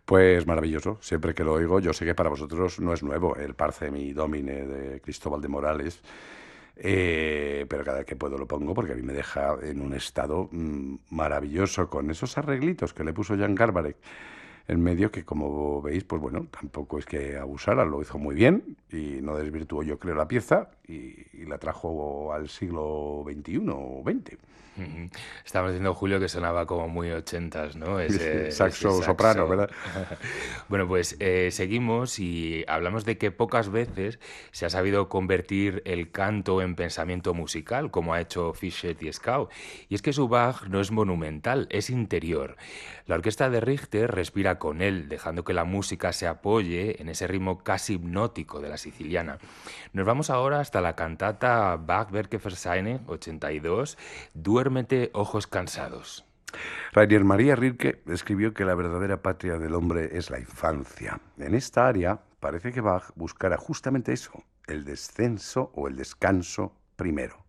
Pues maravilloso, siempre que lo oigo, yo sé que para vosotros no es nuevo el Parce mi Domine de Cristóbal de Morales, pero cada vez que puedo lo pongo porque a mí me deja en un estado maravilloso con esos arreglitos que le puso Jan Garbarek en medio que como veis, pues bueno, tampoco es que abusara, lo hizo muy bien y no desvirtuó yo creo la pieza y la trajo al siglo XXI o XX. Ujú. Estamos diciendo, Julio, que sonaba como muy ochentas, ¿no? Ese Saxo soprano, saxo. ¿verdad? Bueno, pues seguimos y hablamos de que pocas veces se ha sabido convertir el canto en pensamiento musical, como ha hecho Fischer y Scout. Y es que su Bach no es monumental, es interior. La orquesta de Richter respira con él, dejando que la música se apoye en ese ritmo casi hipnótico de la siciliana. Nos vamos ahora hasta la cantata Bach Werke für Seine 82, Duérmete, ojos cansados. Rainer María Rilke escribió que la verdadera patria del hombre es la infancia. En esta área parece que Bach buscara justamente eso, el descenso o el descanso primero.